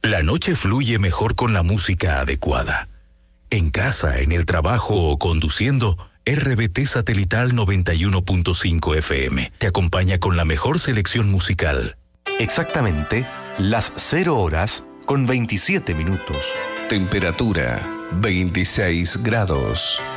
La noche fluye mejor con la música adecuada. En casa, en el trabajo o conduciendo, RBT Satelital 91.5 FM te acompaña con la mejor selección musical. Exactamente las 0 horas con 27 minutos. Temperatura 26 grados.